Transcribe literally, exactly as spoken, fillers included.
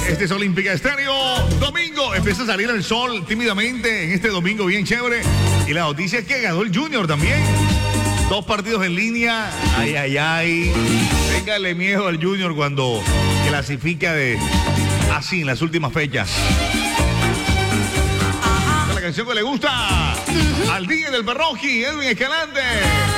Este es Olímpica Estéreo. Domingo, empieza a salir el sol tímidamente en este domingo bien chévere. Y la noticia es que ganó el Junior también. Dos partidos en línea. Ay, ay, ay. Téngale miedo al Junior cuando clasifica de así en las últimas fechas. Esta es la canción que le gusta al D J del Perroji, Edwin Escalante.